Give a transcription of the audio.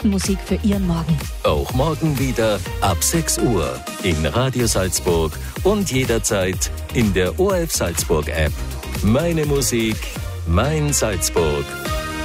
Musik für Ihren Morgen. Auch morgen wieder ab 6 Uhr in Radio Salzburg und jederzeit in der ORF Salzburg App. Meine Musik, mein Salzburg.